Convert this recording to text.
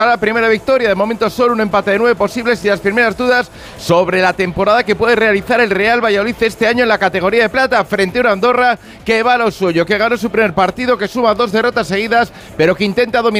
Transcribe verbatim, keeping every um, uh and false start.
la primera victoria, de momento solo un empate de nueve posibles y las primeras dudas sobre la temporada que puede realizar el Real Valladolid este año en la categoría de plata frente a una Andorra que va a lo suyo, que ganó su primer partido, que suma dos derrotas seguidas, pero que intenta dominar